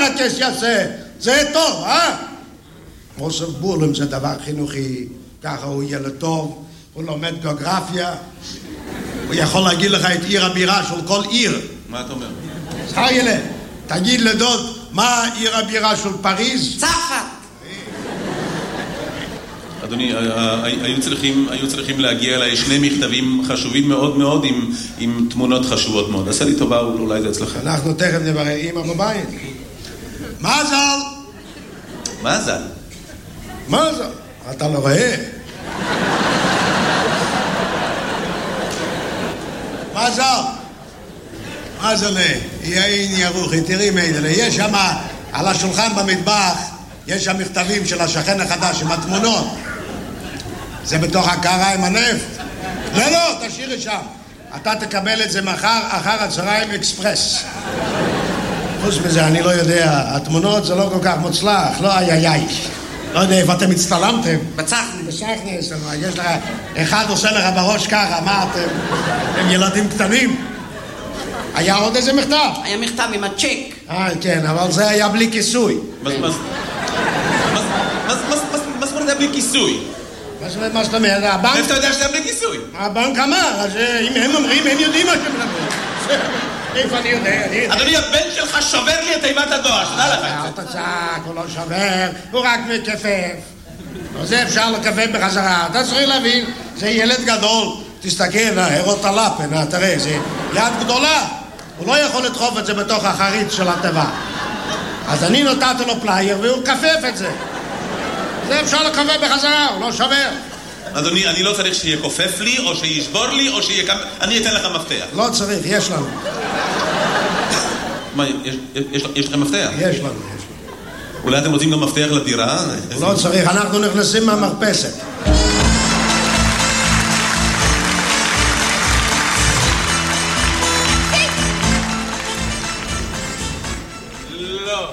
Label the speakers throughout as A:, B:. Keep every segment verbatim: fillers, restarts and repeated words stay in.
A: מרקש יעשה? זה טוב, אה? מוסף בורלם זה דבר חינוכי, ככה הוא ילד טוב, הוא לומד גיאוגרפיה, הוא יכול להגיד לך את עיר הבירה של כל עיר.
B: מה אתה אומר?
A: זכר ילד, תגיד לדוד, מה עיר הבירה של פריז?
C: צרפת.
B: אדוני, היו צריכים, היו צריכים להגיע אליי שני מכתבים חשובים מאוד מאוד עם, עם תמונות חשובות מאוד. עשה לי טובה, אולי זה אצלך.
A: אנחנו תכף נברר אמא בבית. מזל!
B: מזל?
A: מזל? אתה לא רואה? מזל! מזל, יאין ירוחי, תראי מיידלה, יש שם על השולחן במטבח, יש שם מכתבים של השכן החדש עם התמונות. זה בתוך הקערה עם הנפט. לא, לא, תשאירי שם. אתה תקבל את זה מחר אחר הצהריים אקספרס. חוץ מזה, אני לא יודע, התמונות זה לא כל כך מוצלח, לא איי איי איי. לא יודע איפה אתם הצטלמתם.
C: בצחני.
A: בצחני יש לנו, יש לך, אחד עושה לך בראש ככה, מה אתם, הם ילדים קטנים? היה עוד איזה מכתב?
C: היה מכתב עם הצ'ק.
A: אה, כן, אבל זה היה בלי כיסוי.
B: מה זאת אומרת היה בלי כיסוי?
A: מה זאת אומרת? הבנק...
B: איפה אתה יודע שזה בלי כיסוי?
A: הבנק אמר, אז אם הם אומרים, הם יודעים מה שהם מדברים. איפה אני יודע?
B: אדוני, הבן שלך שובר לי את תיבת הדואר, שתדע לך.
A: אל תצעק, הוא לא שובר, הוא רק מכפף. זה אפשר לכפף בחזרה. אתה צריך להבין, זה ילד גדול. תסתכל, הרות הלפן, תראה, זה יד גדולה. הוא לא יכול לדחוף את זה בתוך החריץ של הטבע. אז אני נתתי לו פלייר והוא כפף את זה. זה אפשר לכפף בחזרה, הוא לא שובר.
B: אדוני, אני לא צריך שיהיה כופף לי, או שישבור לי, או שיהיה... אני אתן לך מפתח.
A: לא צריך, יש לנו.
B: מה, יש לכם מפתח?
A: יש לנו, יש לנו.
B: אולי אתם רוצים גם מפתח לדירה?
A: לא צריך, אנחנו נכנסים מהמרפסת.
B: לא.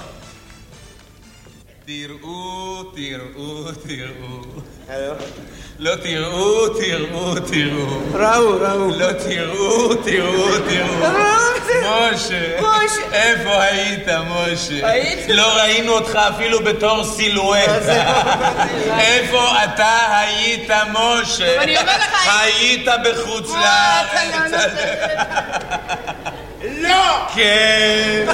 B: תראו, תראו, תראו. לא תראו, תראו, תראו.
C: ראו, ראו.
B: לא תראו, תראו, תראו. משה.
C: משה.
B: איפה היית, משה?
C: הייתי.
B: לא ראינו אותך אפילו בתור סילואטה. איפה אתה היית, משה?
C: אני אומר לך...
B: היית בחוץ לארץ.
A: לא!
B: כן.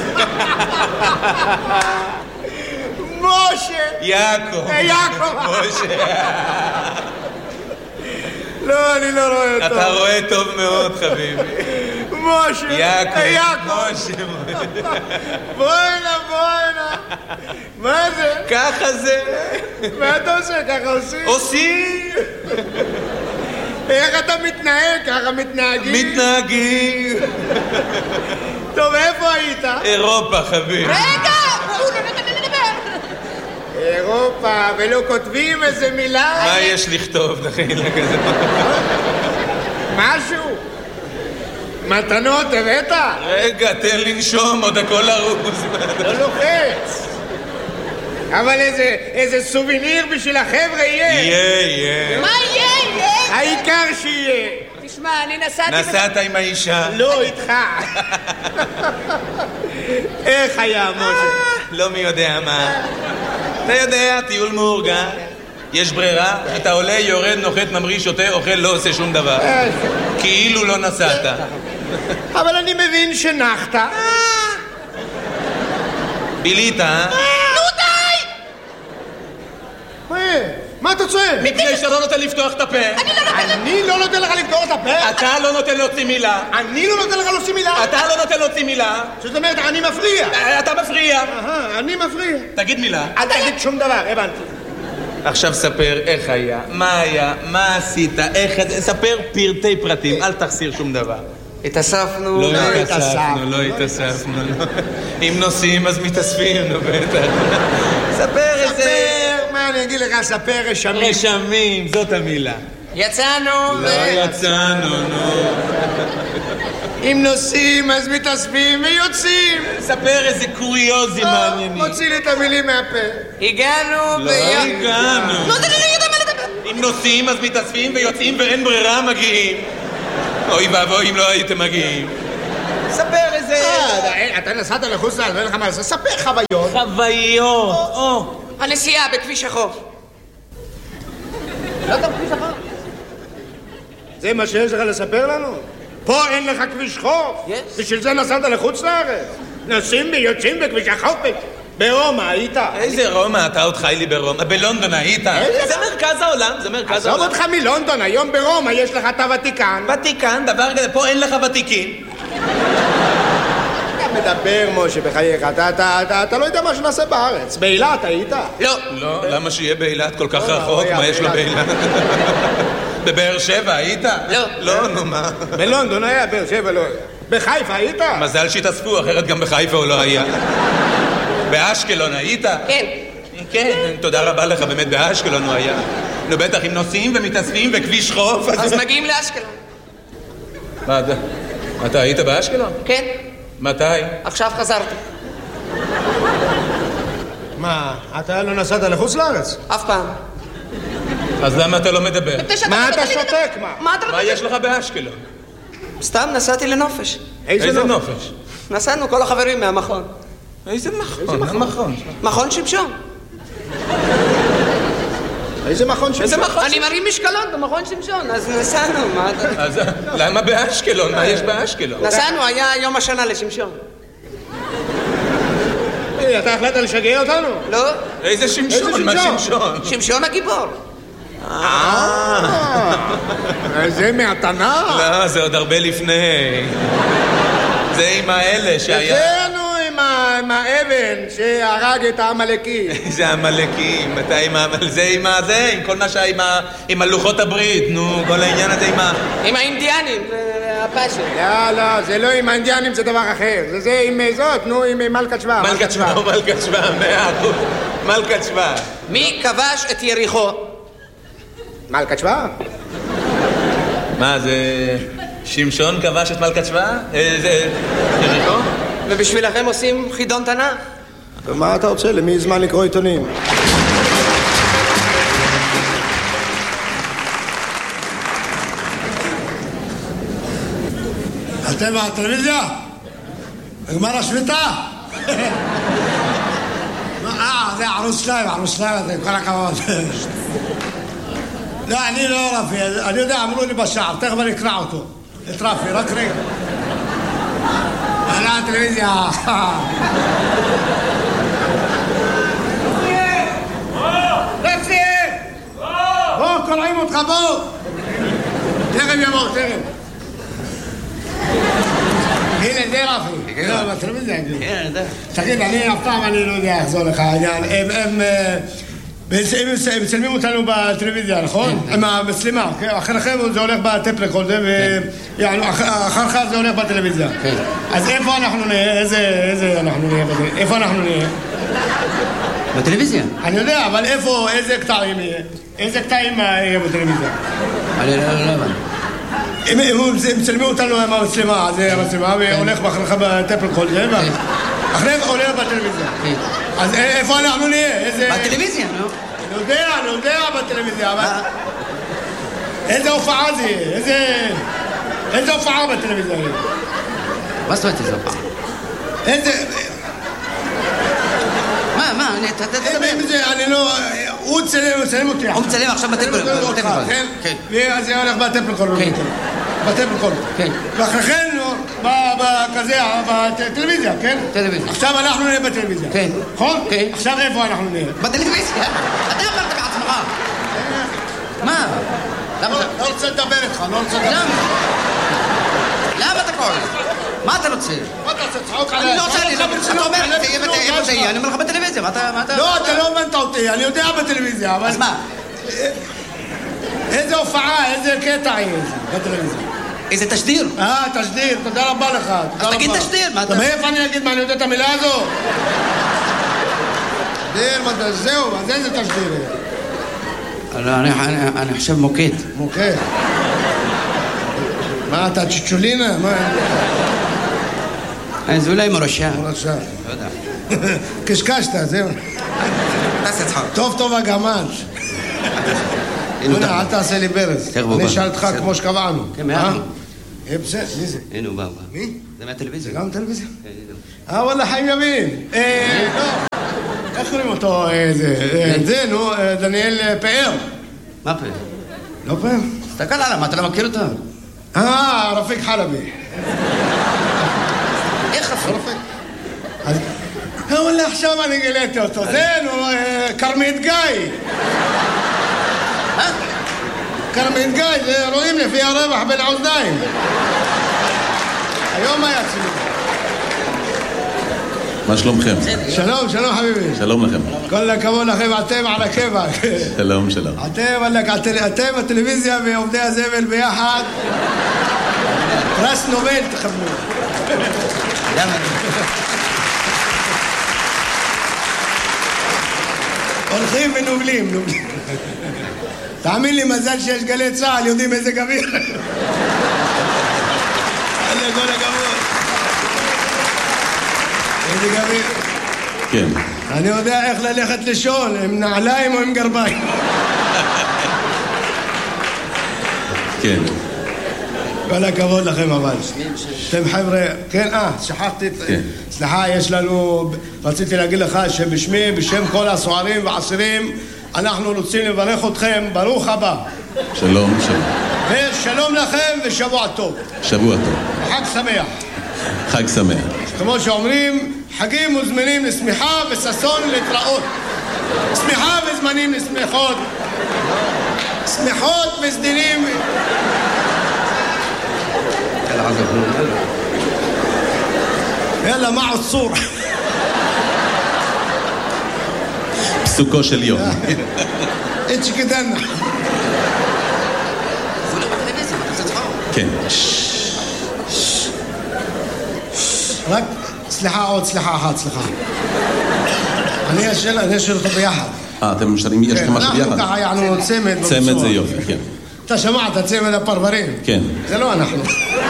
A: משה!
B: יעקב.
A: יעקב.
B: משה.
A: לא, אני לא רואה אותו.
B: אתה רואה טוב מאוד, חביבי.
A: משה!
B: יעקב.
A: יעקב.
B: משה.
A: בוא הנה, בוא הנה. מה זה?
B: ככה זה.
A: מה אתה עושה? ככה עושים?
B: עושים.
A: איך אתה מתנהג? ככה מתנהגים?
B: מתנהגים.
A: טוב, איפה היית?
B: אירופה, חביבי.
C: רגע! הוא לא נותן לי לדבר.
A: אירופה, ולא כותבים איזה מילה?
B: מה יש לכתוב, דחילה כזה?
A: משהו? מתנות הבאת?
B: רגע, תן לנשום, עוד הכל ארוז.
A: לא לוחץ. אבל איזה, איזה סוביניר בשביל החבר'ה יהיה.
B: יהיה, יהיה.
C: מה יהיה? יהיה?
A: העיקר שיהיה.
C: תשמע, אני נסעתי...
B: נסעת עם האישה?
A: לא, איתך. איך היה, משה?
B: לא מי יודע מה. אתה יודע, טיול מאורגן. יש ברירה, אתה עולה, יורד, נוחת, ממריא, שותה, אוכל, לא עושה שום דבר. כאילו לא נסעת.
A: אבל אני מבין שנחת.
B: בילית, אה?
C: נו די!
A: מה אתה צועק?
B: מפני שאתה לא נותן לפתוח את הפה.
A: אני לא נותן לך לפתור את הפה?
B: אתה לא נותן להוציא מילה.
A: אני לא נותן לך להוציא מילה?
B: אתה לא נותן להוציא מילה.
A: זאת אומרת, אני מפריע.
B: אתה מפריע.
A: אהה, אני מפריע.
B: תגיד מילה.
A: אל תגיד שום דבר, הבנתי.
B: עכשיו ספר איך היה, מה היה, מה עשית, איך... ספר פרטי פרטים, אל תחסיר שום דבר.
C: התאספנו...
B: לא התאספנו, לא התאספנו. אם נוסעים אז מתאספים, נו בטח. ספר איזה...
A: ספר, מה אני אגיד לך, ספר רשמים.
B: רשמים, זאת המילה.
C: יצאנו...
B: לא יצאנו, נו.
A: אם נוסעים אז מתאספים ויוצאים.
B: ספר איזה קוריוזים מעניינים.
A: מוציא לי את המילים מהפה.
C: הגענו...
B: לא הגענו.
C: לא, אתה לא יודע מה לדבר.
B: אם נוסעים אז מתאספים ויוצאים ואין ברירה מגיעים. אוי ואבוי אם לא הייתם מגיעים. ספר איזה...
D: אתה נסעת לחוץ לארץ, ואין לך מה לעשות, ספר חוויות.
B: חוויות, או.
C: הנסיעה בכביש החוף.
D: לא אתה בכביש החוף? זה מה שיש לך לספר לנו? פה אין לך כביש חוף? בשביל זה נסעת לחוץ לארץ? נוסעים ויוצאים בכביש החוף? ברומא היית?
B: איזה רומא? אתה עוד חי לי ברומא. בלונדון היית? זה מרכז העולם, זה מרכז העולם.
D: עזוב אותך מלונדון, היום ברומא יש לך את הוותיקן.
B: ותיקן, דבר כזה, פה אין לך ותיקים.
D: אתה מדבר, משה, בחייך, אתה לא יודע מה שנעשה בארץ. באילת היית?
C: לא.
B: לא, למה שיהיה באילת כל כך רחוק? מה יש לו באילת? בבאר שבע היית?
C: לא.
B: לא, נו מה?
D: בלונדון היה, באר שבע לא היה. בחיפה היית?
B: מזל שהתאספו, אחרת גם בחיפה הוא לא היה. באשקלון היית?
C: כן.
B: כן, תודה רבה לך, באמת באשקלון הוא היה. נו בטח, אם נוסעים ומתאספים בכביש חוף
C: אז מגיעים לאשקלון.
B: מה אתה? אתה היית באשקלון?
C: כן.
B: מתי?
C: עכשיו חזרתי.
D: מה, אתה לא נסעת לחוץ לארץ?
C: אף פעם.
B: אז למה אתה לא מדבר?
D: מה אתה שותק, מה?
C: מה אתה
B: מה יש לך באשקלון?
C: סתם נסעתי לנופש.
B: איזה נופש?
C: נסענו כל החברים מהמכון.
B: איזה מכון? איזה מכון?
C: מכון שמשון.
D: איזה מכון שמשון?
C: אני מרים משקלות במכון שמשון, אז נסענו.
B: אז למה באשקלון? מה יש באשקלון?
C: נסענו, היה יום השנה לשמשון.
D: אתה החלטת לשגע אותנו?
C: לא.
B: איזה שמשון? מה שמשון?
C: שמשון הגיבור.
D: אה, זה מהתנ"ך?
B: לא, זה עוד הרבה לפני. זה עם האלה שהיה...
D: זה נו עם האבן שהרג את העמלקים.
B: זה העמלקים, זה עם הזה, עם כל מה שהיה עם הלוחות הברית, נו, כל העניין הזה עם ה...
C: עם האינדיאנים, הפאשן.
D: לא, לא, זה לא עם האינדיאנים, זה דבר אחר. זה עם זאת, נו, עם מלכת שבא.
B: מלכת שבא, מלכת שבא, מאה אחוז. מלכת שבא.
C: מי כבש את יריחו?
D: מלכת שבא?
B: מה, זה... שמשון כבש את מלכת שבא? זה... יריחו?
C: ובשבילכם עושים חידון תנ"ך?
D: ומה אתה רוצה? למי זמן לקרוא עיתונים?
A: אתם מהטלוויזיה? נגמר השביתה? אה, זה ערוץ שתיים, ערוץ שתיים, כל הכבוד. לא, אני לא רפי, אני יודע, אמרו לי בשער, תכף אני אקרא אותו. את רפי, רק רגע. על הטלוויזיה. רפי! בוא, קוראים אותך, בוא! תכף יבוא, תכף. הנה, זה רפי. לא, בטלוויזיה.
C: כן, אני יודע.
A: תגיד, אני אף פעם אני לא יודע איך זה הולך העניין. הם... הם מצלמים אותנו בטלוויזיה, נכון? עם המצלמה, אחריכם זה הולך בטפ רקורדר, ואחריך זה הולך בטלוויזיה. אז איפה אנחנו נהיה? איזה אנחנו נהיה? איפה אנחנו נהיה?
C: בטלוויזיה?
A: אני יודע, אבל איפה, איזה קטעים יהיה? איזה קטעים יהיה בטלוויזיה?
C: אני לא יודע.
A: הם מצלמים אותנו עם המצלמה, זה המצלמה, והולך אחריך בטפ רקורדר, ואחריך הולך בטלוויזיה. אז איפה אנחנו נהיה?
C: בטלוויזיה, נו.
A: אני יודע, אני יודע בטלוויזיה, אבל... איזה הופעה זה יהיה? איזה... איזה הופעה בטלוויזיה יהיה?
C: מה זאת אומרת איזה הופעה?
A: איזה...
C: מה, מה? אני... תדבר.
A: אני לא... הוא צלם אותי.
C: הוא מצלם עכשיו בטלפון.
A: כן. ואז זה הולך בטלפון.
C: כן.
A: בטלפון. כן. ואחריכן, כזה, בטלוויזיה, כן?
C: טלוויזיה.
A: עכשיו אנחנו נהיה בטלוויזיה.
C: כן.
A: נכון?
C: כן.
A: עכשיו איפה אנחנו נהיה?
C: בטלוויזיה. אתה אמרת בעצמך. מה?
A: לא רוצה לדבר איתך, לא רוצה לדבר.
C: למה? למה אתה קורא? מה אתה רוצה?
A: מה אתה רוצה? צחוק עליי?
C: אני לא רוצה, אתה אומר, איפה זה יהיה? אני אומר לך בטלוויזיה, מה אתה...
A: לא, אתה לא הבנת אותי, אני יודע בטלוויזיה, אבל...
C: אז מה?
A: איזה הופעה, איזה קטע יהיה בטלוויזיה?
C: איזה תשדיר?
A: אה, תשדיר, תודה רבה לך.
C: אז תגיד תשדיר, מה אתה...
A: מאיפה אני אגיד מה, אני יודע את המילה הזו? תשדיר, מה זה, זהו, אז איזה תשדיר?
C: אני חושב מוקד.
A: מוקד? מה, אתה צ'יצ'ולינה? מה?
C: אז אולי מורשה.
A: מורשה.
C: לא יודע.
A: קשקשת, זהו.
C: תעשה צחוק.
A: טוב טוב הגמאנץ'. הנה, אל תעשה לי ברז. אני אשאל אותך כמו שקבענו.
C: כן, מה?
A: בסדר, מי זה?
C: הנה הוא בא, הוא בא.
A: מי?
C: זה מהטלוויזיה.
A: זה גם טלוויזיה?
C: כן, הנה.
A: אה, וואלה, חיים ימין. אה, לא. איך קוראים אותו? זה, נו, דניאל פאר.
C: מה פאר?
A: לא פאר?
C: תסתכל עליו, מה, אתה לא מכיר אותו?
A: אה, רפיק חלבי.
C: איך רפיק?
A: וואלה, עכשיו אני גיליתי אותו. זה, נו, כרמית גיא.
C: אה?
A: כרמית גיא, זה רואים לפי הרווח בין האוזניים. היום היה צילום.
E: מה שלומכם?
A: שלום, שלום חביבי.
E: שלום לכם.
A: כל הכבוד לכם, אתם על הכיוון.
E: שלום, שלום.
A: אתם, אתם הטלוויזיה ועובדי הזבל ביחד. פרס נובל תכוונו. הולכים ונובלים, נובלים. תאמין לי, מזל שיש גלי צהל, יודעים איזה גביר. איזה כל הכבוד. איזה גביר.
E: כן.
A: אני יודע איך ללכת לישון, עם נעליים או עם גרביים.
E: כן.
A: כל הכבוד לכם אבל. אתם חבר'ה, כן, אה, שכחתי, סליחה, יש לנו, רציתי להגיד לך שבשמי, בשם כל הסוערים והעשירים, אנחנו רוצים לברך אתכם, ברוך הבא.
E: שלום, שלום.
A: ושלום לכם ושבוע טוב.
E: שבוע טוב.
A: חג שמח.
E: חג שמח.
A: כמו שאומרים, חגים וזמנים לשמחה וששון להתראות. שמחה וזמנים לשמחות. שמחות וסדינים. יאללה, מה עוצור?
E: פסוקו של יום.
A: איץ' כדנה.
E: כן.
A: רק, סליחה, עוד סליחה אחת, סליחה. אני אשאל, אני אשאל אותו ביחד.
E: אה, אתם משאלים, יש לכם משהו ביחד?
A: אנחנו ככה יענו צמד.
E: צמד זה יופי, כן.
A: אתה שמעת, צמד הפרברים?
E: כן.
A: זה לא אנחנו.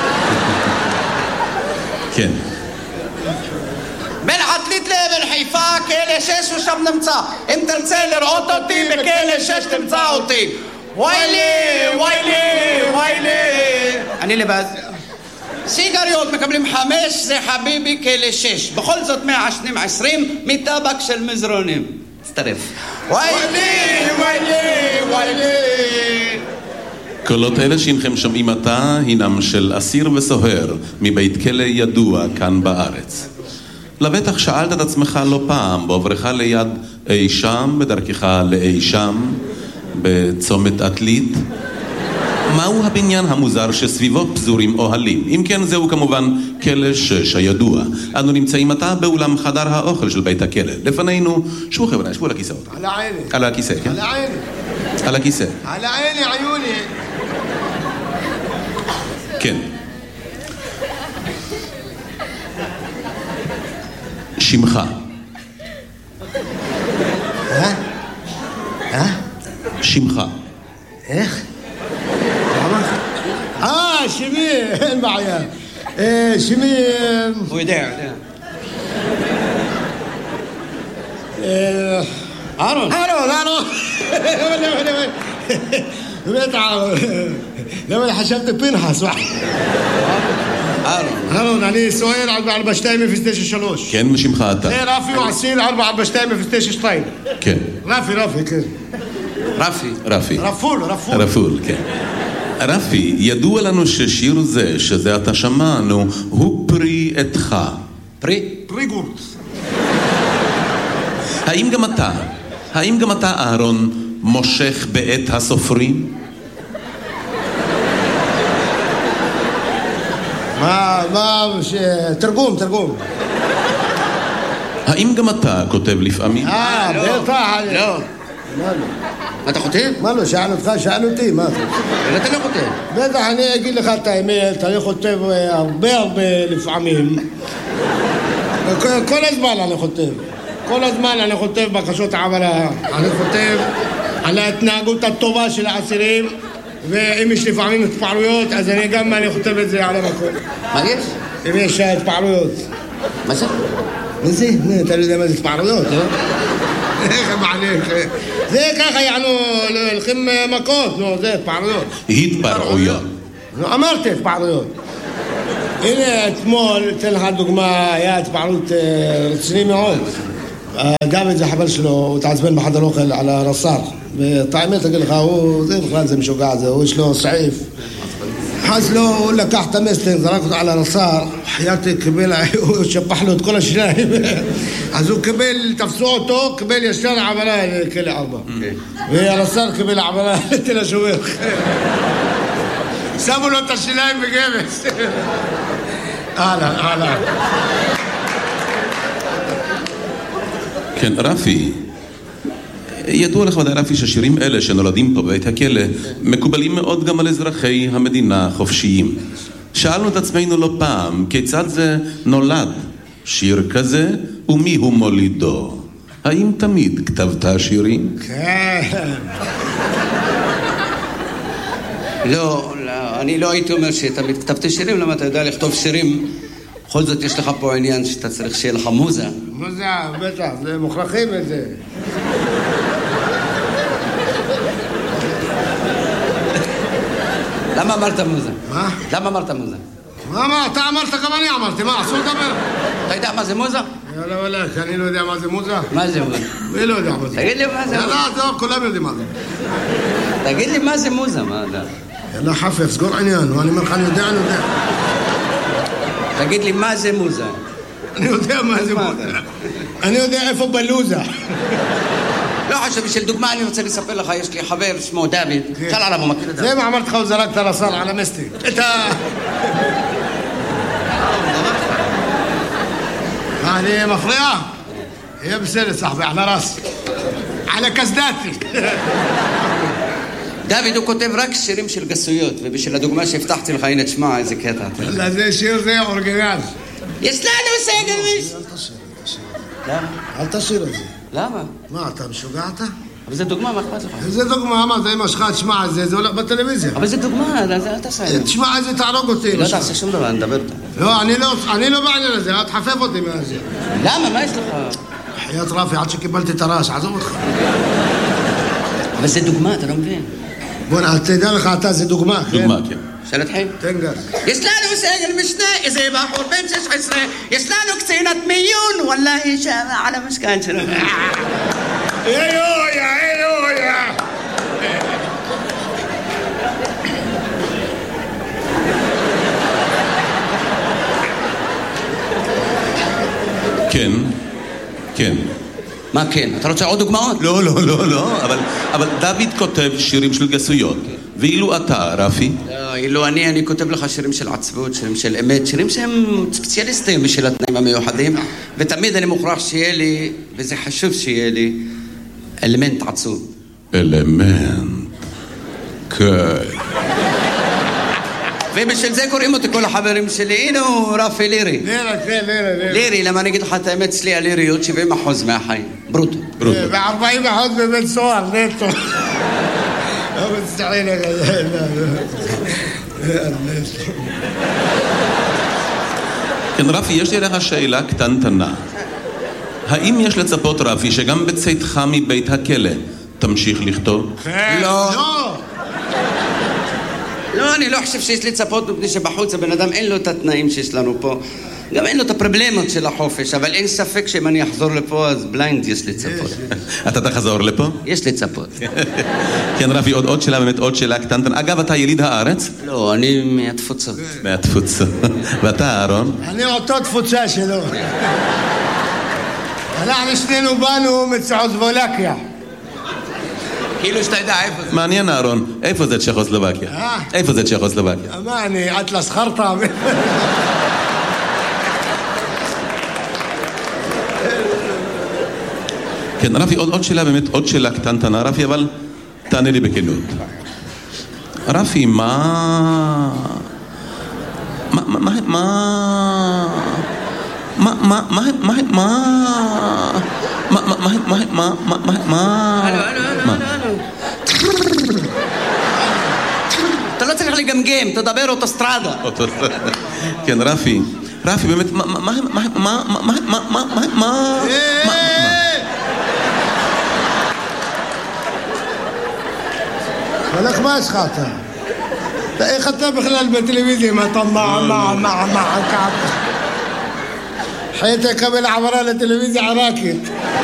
E: כן.
C: בין עתלית לאבן חיפה, כלא שש ושם נמצא. אם תרצה לראות אותי, בכלא שש תמצא אותי. ויילי, ויילי, ויילי. אני לבד. סיגריות מקבלים חמש, זה חביבי כלא שש. בכל זאת מעשנים עשרים מטבק של מזרונים. תצטרף. ויילי, ויילי, ויילי.
E: קולות אלה שהנכם שומעים עתה הינם של אסיר וסוהר מבית כלא ידוע כאן בארץ. לבטח שאלת את עצמך לא פעם בעוברך ליד אי שם, בדרכך לאי שם, בצומת עתלית, מהו הבניין המוזר שסביבו פזורים אוהלים? אם כן, זהו כמובן כלא שש הידוע. אנו נמצאים עתה באולם חדר האוכל של בית הכלא. לפנינו, שבו חבר'ה, שבו על הכיסאות.
A: על העיני.
E: על הכיסא, כן?
A: על העיני.
E: על הכיסא.
A: על העיני, עיוני.
E: כן. שמך.
A: אה? אה?
E: שמך.
A: איך? אה, שמי, אין בעיה. שמי...
C: הוא יודע, יודע.
A: אהרון. אהרון, אהרון. באמת אהרון. למה חשבתי פנחס?
C: אהרון.
A: אהרון, אני סוער ארבע שתיים אפס תשע שלוש.
E: כן, ושמך אתה.
A: זה רפי ועשיל ארבע שתיים אפס תשע שתיים.
E: כן.
A: רפי, רפי, כן.
C: רפי.
E: רפי.
A: רפול, רפול.
E: רפול, כן. רפי, ידוע לנו ששיר זה, שזה אתה שמענו, הוא פרי עתך.
C: פרי?
A: פרי גורט.
E: האם גם אתה, האם גם אתה, אהרון, מושך בעת הסופרים?
A: מה, מה, תרגום, תרגום.
E: האם גם אתה כותב לפעמים?
A: אה, בטח.
C: לא.
A: מה לא?
C: אתה כותב?
A: מה לא, שאל אותך, שאל אותי, מה?
C: אתה לא כותב.
A: בטח, אני אגיד לך את האמת, אני כותב הרבה הרבה לפעמים. כל הזמן אני כותב. כל הזמן אני כותב בקשות העברה. אני כותב על ההתנהגות הטובה של האסירים, ואם יש לפעמים התפעלויות, אז אני גם אני כותב את זה על המקום.
C: מה יש?
A: אם יש התפעלויות.
C: מה זה?
A: מה זה? אתה לא יודע מה זה התפעלויות, לא? איך מעליך? זה ככה יענו, הולכים מכות, נו, זה התפעלויות.
E: התפרעויות.
A: נו, אמרתי התפעלויות. הנה, אתמול, אתן לך דוגמה, היה התפעלות רציני מאוד. דוד זה חבר שלו, הוא התעצבן בחדר אוכל על הרס"ר. וטעמת, אגיד לך, הוא, זה בכלל זה משוגע זה, הוא יש לו סעיף. אז לו, הוא לקח את המסטינג, זרק אותו על הרס"ר, חייתי קיבל, הוא שפח לו את כל השיניים. אז הוא קיבל, תפסו אותו, קיבל ישר עברה לכלא ארבע. והרס"ר קיבל עברה לתל השומר. שמו לו את השיניים בגבס. אהלן, אהלן.
E: כן, רפי, ידוע לך ודאי רפי שהשירים אלה שנולדים פה בבית הכלא מקובלים מאוד גם על אזרחי המדינה החופשיים. שאלנו את עצמנו לא פעם כיצד זה נולד שיר כזה ומי הוא מולידו. האם תמיד כתבת שירים?
A: כן.
C: לא, לא, אני לא הייתי אומר שתמיד כתבתי שירים, למה אתה יודע לכתוב שירים? בכל זאת יש לך פה עניין שאתה צריך שיהיה לך מוזה.
A: מוזה, בטח, זה מוכרחים את זה.
C: למה אמרת מוזה?
A: מה?
C: למה אמרת מוזה?
A: מה, מה, אתה אמרת גם אני אמרתי, מה, אסור לדבר?
C: אתה יודע מה זה מוזה?
A: יאללה וואלה, אני לא יודע מה זה מוזה.
C: מה זה מוזה?
A: מי לא יודע מה זה?
C: תגיד לי מה זה מוזה.
A: יאללה, זהו, כולם יודעים מה זה.
C: תגיד לי מה זה מוזה, מה אתה?
A: יאללה חפף, סגור עניין, אני אומר לך, אני יודע, אני יודע.
C: תגיד לי מה זה מוזה.
A: אני יודע מה זה מוזה. אני יודע איפה בלוזה.
C: לא חשוב, בשביל דוגמה אני רוצה לספר לך, יש לי חבר שמו דוד, שאל עליו, הוא מכיר את
A: זה מה אמרת לך, הוא זרקת לשר על המסטי. את ה... אני מפריע? יהיה בסדר, סחבי, על הרס. על הקסדתי.
C: דוד הוא כותב רק שירים של גסויות, ובשביל הדוגמה שהבטחתי לך, הנה תשמע איזה קטע.
A: לא, זה שיר זה אורגינל.
C: יש לנו סגל מיש.
A: אל תשיר, אל תשיר.
C: למה?
A: אל תשיר את זה.
C: למה?
A: מה, אתה משוגעת?
C: אבל זה דוגמה, מה אכפת לך?
A: זה דוגמה, מה, זה אמא שלך, תשמע את זה, זה הולך בטלוויזיה.
C: אבל זה דוגמה, אל תעשה את זה.
A: תשמע את זה, תהרוג אותי.
C: לא תעשה שום דבר, אני אדבר איתה.
A: לא, אני לא בעניין הזה, אל תחפף אותי מהזה.
C: למה? מה יש לך?
A: חיית רפי, עד שקיבלתי את הרעש, עזוב אותך.
C: אבל זה דוגמה, אתה לא מבין.
A: בוא, תדע לך, אתה, זה דוגמה, כן?
E: דוגמה, כן.
C: אפשר להתחיל?
A: תן גז.
C: יש לנו סגל משנה, איזה בחור בן שש עשרה, יש לנו קצינת מיון, וואלה, שמה על המשכן שלנו.
A: אלויה, אלויה.
E: כן, כן.
C: מה כן? אתה רוצה עוד דוגמאות?
E: לא, לא, לא, לא, אבל, אבל דוד כותב שירים של גסויות. ואילו אתה, רפי?
C: לא, אילו אני, אני כותב לך שירים של עצבות, שירים של אמת, שירים שהם ספציאליסטיים בשביל התנאים המיוחדים, ותמיד אני מוכרח שיהיה לי, וזה חשוב שיהיה לי, אלמנט עצוב.
E: אלמנט. כן.
C: ובשביל זה קוראים אותי כל החברים שלי, הנה הוא רפי לירי.
A: לירה, כן, לירה, לירה.
C: לירי, למה אני אגיד לך את האמת, אצלי הליריות שבעים אחוז מהחיים. ברוטו.
E: ברוטו.
A: ו-ארבעים אחוז בבית סוהר, נטו. לא מצטעין לך.
E: כן, רפי, יש לי לך שאלה קטנטנה. האם יש לצפות, רפי, שגם בצאתך מבית הכלא תמשיך לכתוב?
A: כן.
C: לא.
A: לא.
C: לא, אני לא חושב שיש לי צפות מפני שבחוץ הבן אדם אין לו את התנאים שיש לנו פה. גם אין לו את הפרבלמות של החופש, אבל אין ספק שאם אני אחזור לפה אז בליינד יש לי צפות.
E: אתה תחזור לפה?
C: יש לי צפות.
E: כן, רפי, עוד, עוד שאלה, באמת עוד שאלה קטנטנה. אגב, אתה יליד הארץ?
C: לא, אני מהתפוצות.
E: מהתפוצות. ואתה, אהרון?
A: אני אותו תפוצה שלו. אנחנו שנינו באנו מצ'כוסלובקיה.
C: כאילו שאתה יודע איפה זה.
E: מעניין, אהרון. איפה זה צ'כוסלובקיה?
A: אה?
E: איפה זה צ'כוסלובקיה?
A: מה, אני אטלס חרטה?
E: כן, רפי, עוד, עוד שאלה, באמת עוד שאלה קטנטנה, רפי, אבל תענה לי בכנות. רפי, מה... מה... מה... מה... מה... מה... מה... מה... מה... מה... מה... מה... מה... מה... מה...
C: הלו, הלו, הלו, הלו. אתה לא צריך לגמגם, תדבר אוטוסטרדה.
E: כן, רפי. רפי, באמת, מה... מה... מה... מה... מה... מה... מה... מה... מה...
A: הולך מה יש לך אתה? איך אתה בכלל בטלוויזיה? מה אתה מה מה מה מה ככה? حياتك قبل عبارة للتلفزيون عراكت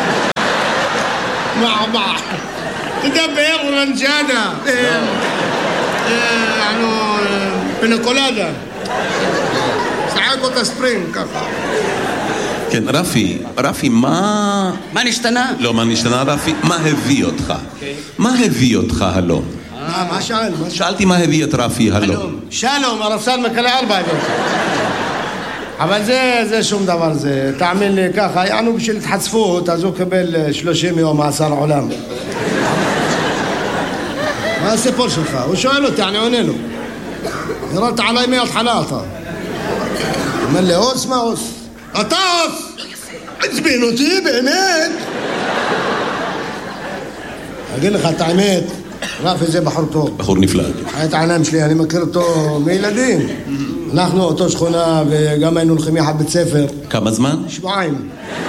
A: مع مع تدبر ورنجانا يعني بنكولادا ساعات كنت سبرينج كفا
E: כן, רפי, רפי, מה...
C: מה נשתנה?
E: לא, מה נשתנה, רפי? מה הביא אותך? מה הביא אותך הלום?
A: מה שאל?
E: שאלתי מה הביא את רפי הלום.
A: שלום, הרפסן מקלה ארבע ידות. אבל זה, זה שום דבר, זה, תאמין לי ככה, יענו בשביל התחצפות, אז הוא קבל שלושים יום מאסר עולם. מה הסיפור שלך? הוא שואל אותי, אני עונה לו. ירדת עליי מההתחלה אתה. אומר לי, אוס, מה אוס? אתה אוס! עצבין אותי, באמת! אגיד לך את האמת, רפי זה בחור טוב.
E: בחור נפלא.
A: את העיניים שלי, אני מכיר אותו מילדים. אנחנו אותו שכונה וגם היינו הולכים יחד בית ספר.
E: כמה זמן?
A: שבועיים.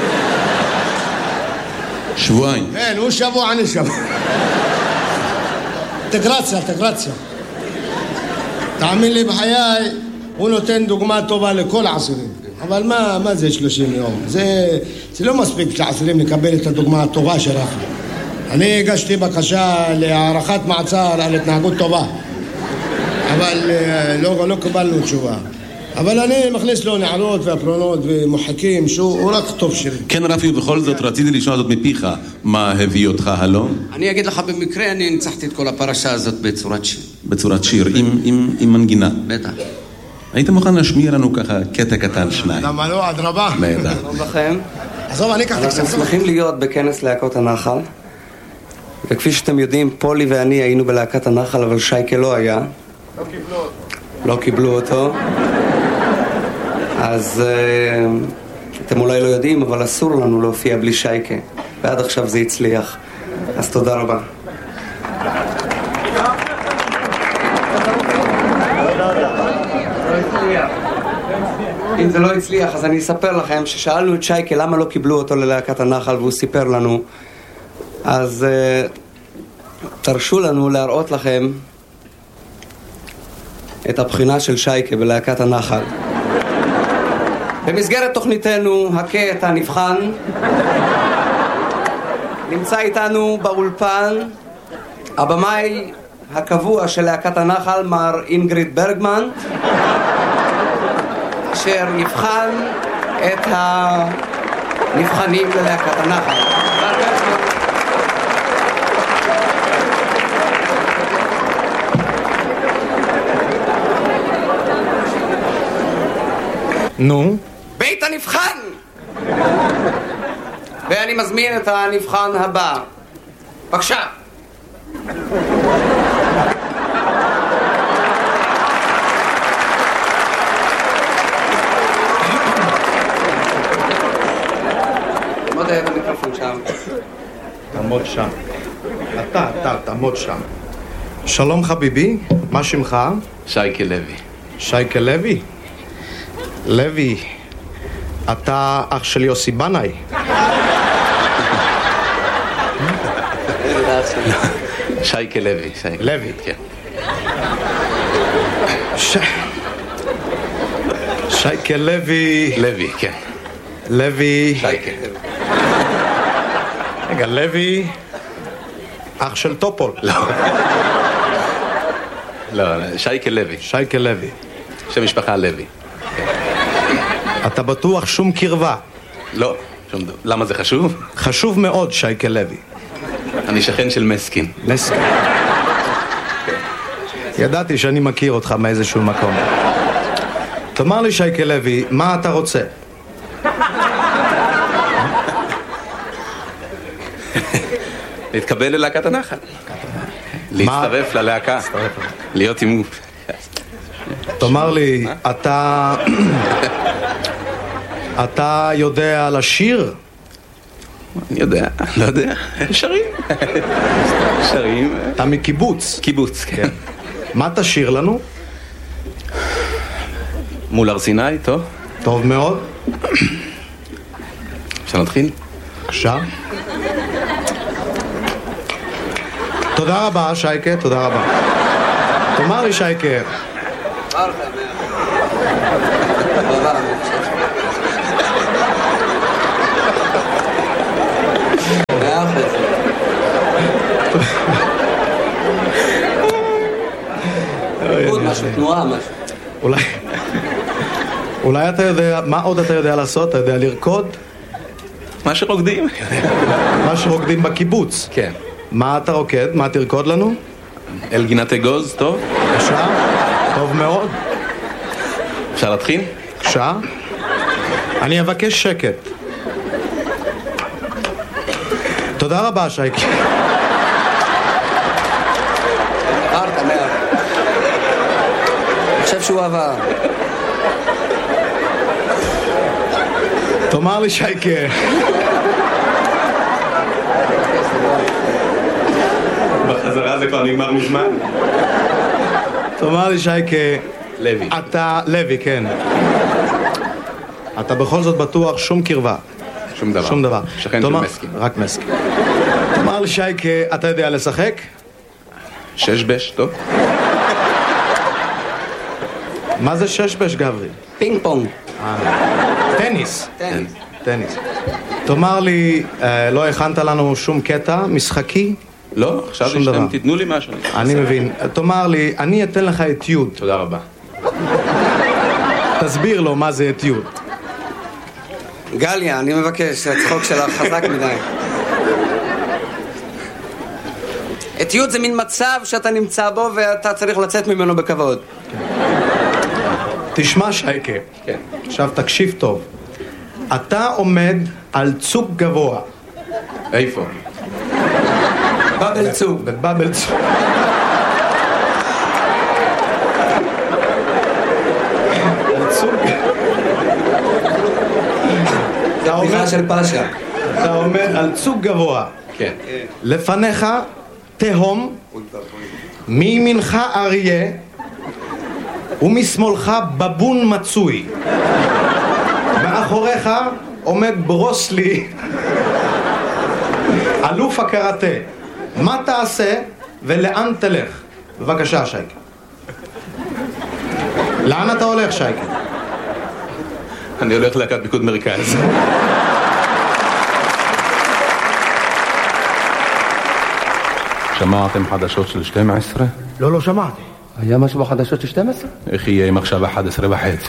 E: שבועיים?
A: כן, הוא שבוע, אני שבוע. אינטגרציה, אינטגרציה. תאמין לי בחיי, הוא נותן דוגמה טובה לכל העשירים. אבל מה, מה זה שלושים יום? זה, זה לא מספיק שהעשירים לקבל את הדוגמה הטובה שלך. אני הגשתי בקשה להערכת מעצר על התנהגות טובה. אבל לא, לא קיבלנו תשובה. אבל אני מכניס לו נערות והפרונות ומוחקים שהוא רק טוב שלי.
E: כן רפי, ובכל זאת רציתי לשאול זאת מפיך, מה הביא אותך הלום?
C: אני אגיד לך במקרה, אני ניצחתי את כל הפרשה הזאת בצורת שיר.
E: בצורת שיר, עם, עם, עם מנגינה.
C: בטח.
E: היית מוכן להשמיע לנו ככה קטע קטן שניים?
A: למה לא? עד רבה.
E: נהדר.
C: שלום לכם.
A: עזוב, אני אקח את
F: אנחנו שמחים להיות בכנס להקות הנחל. וכפי שאתם יודעים, פולי ואני היינו בלהקת הנחל, אבל שייקה לא היה.
D: לא קיבלו אותו.
F: לא קיבלו אותו. אז uh, אתם אולי לא יודעים, אבל אסור לנו להופיע בלי שייקה. ועד עכשיו זה הצליח. אז תודה רבה. אם זה לא הצליח, אז אני אספר לכם ששאלנו את שייקה למה לא קיבלו אותו ללהקת הנחל, והוא סיפר לנו. אז uh, תרשו לנו להראות לכם את הבחינה של שייקה בלהקת הנחל. במסגרת תוכניתנו, הקטע הנבחן, נמצא איתנו באולפן הבמאי הקבוע של להקת הנחל, מר אינגריד ברגמן, אשר יבחן את הנבחנים ללהקת הנחל.
D: נו?
C: בית הנבחן! ואני מזמין את הנבחן הבא. בבקשה. מאוד אוהב המיקרופון שם.
D: תעמוד שם. אתה, אתה, תעמוד שם. שלום חביבי, מה שמך?
B: שייקה לוי.
D: שייקה לוי? לוי, אתה אח של יוסי בנאי.
B: שייקה לוי.
D: לוי.
B: כן.
D: שייקה לוי.
B: לוי, כן.
D: לוי.
B: שייקה.
D: רגע, לוי, אח של טופול.
B: לא. לא, שייקה לוי.
D: שייקה לוי.
B: שם משפחה לוי.
D: אתה בטוח שום קרבה?
B: לא. שום דבר. למה זה חשוב?
D: חשוב מאוד, שייקה לוי.
B: אני שכן של מסקין.
D: מסקין. ידעתי שאני מכיר אותך מאיזשהו מקום. תאמר לי, שייקה לוי, מה אתה רוצה?
B: להתקבל ללהקת הנחל. להצטרף ללהקה. להיות עם...
D: תאמר לי, אתה... אתה יודע לשיר?
B: אני יודע, לא יודע. שרים. שרים.
D: אתה מקיבוץ.
B: קיבוץ, כן.
D: מה תשיר לנו?
B: מול הר סיני, טוב?
D: טוב מאוד.
B: אפשר להתחיל?
D: בבקשה. תודה רבה, שייקה, תודה רבה.
G: תאמר לי שייקה.
F: משהו, תנועה, משהו.
G: אולי... אולי אתה יודע... מה עוד אתה יודע לעשות? אתה יודע לרקוד?
B: מה שרוקדים.
G: מה שרוקדים בקיבוץ?
B: כן.
G: מה אתה רוקד? מה תרקוד לנו?
B: אל גינת אגוז, טוב?
G: אפשר? טוב מאוד.
B: אפשר להתחיל?
G: אפשר? אני אבקש שקט. תודה רבה, שייקה.
F: עברת, מאיר. אני חושב שהוא עבר.
G: תאמר לי, שייקה.
B: בחזרה זה כבר נגמר מזמן.
G: תאמר לי, שייקה.
B: לוי.
G: אתה... לוי, כן. אתה בכל זאת בטוח שום קרבה.
B: שום דבר.
G: שום דבר.
B: שכן של מסקי.
G: רק מסקי. תאמר לי, שייקה, אתה יודע לשחק?
B: שש בש, טוב?
G: מה זה שש בש, גברי?
F: פינג פונג.
G: טניס.
F: טניס.
G: טניס. תאמר לי, לא הכנת לנו שום קטע משחקי?
B: לא, חשבתי שאתם תיתנו לי משהו.
G: אני מבין. תאמר לי, אני אתן לך אתיוד.
B: תודה רבה.
G: תסביר לו מה זה אתיוד.
F: גליה, אני מבקש, הצחוק שלך חזק מדי. אתיוד זה מין מצב שאתה נמצא בו ואתה צריך לצאת ממנו בכבוד.
G: תשמע, שייקה.
B: כן.
G: עכשיו תקשיב טוב. אתה עומד על צוק גבוה.
B: איפה?
F: בבל צוק.
G: בבל צוק. על צוק.
F: זה הבדיחה של פאשה.
G: אתה עומד על צוק גבוה.
B: כן.
G: לפניך תהום, מימינך אריה, ומשמאלך בבון מצוי. מאחוריך עומד ברוסלי, אלוף הקראטה. מה תעשה ולאן תלך? בבקשה, שייקה. לאן אתה הולך, שייקה?
B: אני הולך להקת פיקוד מרכז.
E: שמעתם חדשות של שתים עשרה?
G: לא, לא שמעתי.
F: היה משהו בחדשות של שתים עשרה?
E: איך יהיה עם עכשיו אחת עשרה וחצי?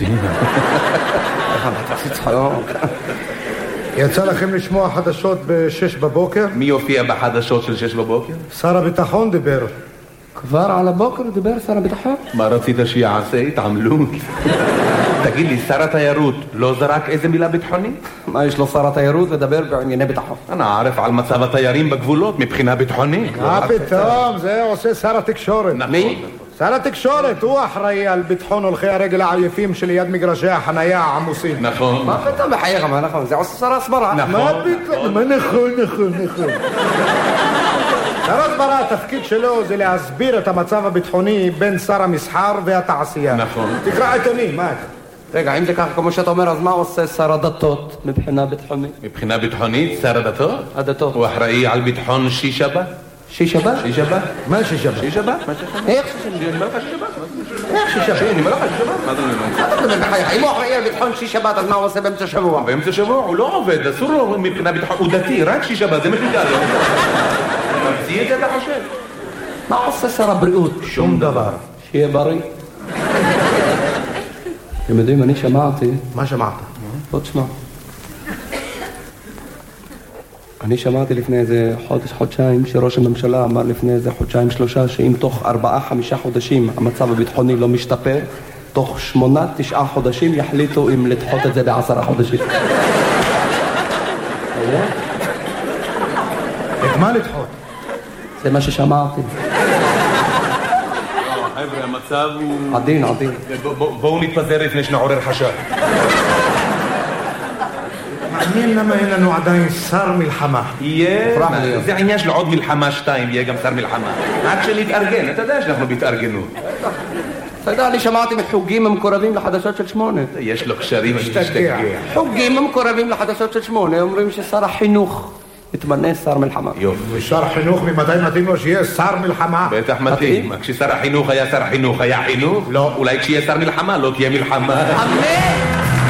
H: יצא לכם לשמוע חדשות בשש בבוקר?
B: מי יופיע בחדשות של שש בבוקר?
H: שר הביטחון דיבר.
F: כבר על הבוקר דיבר שר הביטחון?
E: מה רצית שיעשה? התעמלות. תגיד לי, שר התיירות לא זרק איזה מילה ביטחונית?
F: מה יש לו שר התיירות לדבר בענייני ביטחון?
E: אני ערף על מצב התיירים בגבולות מבחינה ביטחונית.
H: מה פתאום? זה עושה שר התקשורת.
F: מי?
H: שר התקשורת, הוא אחראי על ביטחון הולכי הרגל העייפים שליד מגרשי החנייה העמוסים.
E: נכון.
F: מה פתאום בחייך, מה נכון? זה עושה שר הסברה.
H: מה פתאום? מה נכון, נכון, נכון. שר הסברה, התפקיד שלו זה להסביר את המצב הביטחוני בין שר המסחר והתעשייה.
E: נכון.
H: תקרא עיתונים, מה?
F: רגע, אם זה ככה כמו שאתה אומר, אז מה עושה שר הדתות מבחינה ביטחונית?
E: מבחינה ביטחונית, שר הדתות?
F: הדתות.
E: הוא אחראי על ביטחון שישבה?
F: שישבה?
E: שישבה?
H: מה שישבה?
E: שישבה?
F: איך
E: אני אומר לך שישבה?
F: איך שישבה?
E: אני אומר לך שישבה? מה אתה אומר?
F: אם הוא אחראי על ביטחון שישבת, אז מה הוא עושה באמצע שבוע?
E: באמצע שבוע הוא לא עובד, אסור לו מבחינה ביטחון, הוא דתי, רק שישבה, זה מפיקה לו. תמציא את זה אתה חושב?
F: מה עושה שר הבריאות?
H: שום דבר.
F: שיהיה בריא. אתם יודעים, אני שמעתי...
H: מה שמעת?
F: בוא תשמע. אני שמעתי לפני איזה חודש, חודשיים, שראש הממשלה אמר לפני איזה חודשיים, שלושה, שאם תוך ארבעה, חמישה חודשים המצב הביטחוני לא משתפר, תוך שמונה, תשעה חודשים יחליטו אם לדחות את זה בעשרה חודשים.
H: את מה לדחות?
F: זה מה ששמעתי.
E: חבר'ה, המצב הוא...
F: עדין, עדין.
E: בואו נתפזר לפני שנעורר חשד.
H: מעניין למה אין לנו עדיין שר מלחמה.
E: יהיה... זה עניין של עוד מלחמה שתיים, יהיה גם שר מלחמה. עד שנתארגן, אתה יודע שאנחנו בהתארגנות.
F: אתה יודע, אני שמעתי מחוגים המקורבים לחדשות של שמונה.
E: יש לו קשרים,
H: משתגע.
F: חוגים המקורבים לחדשות של שמונה אומרים ששר החינוך יתמנה שר מלחמה.
I: יופי.
H: ושר חינוך ממתי מתאים לו שיהיה שר מלחמה?
I: בטח מתאים. כששר החינוך היה שר החינוך היה חינוך?
H: לא.
I: אולי כשיהיה שר מלחמה לא תהיה מלחמה.
F: אמן!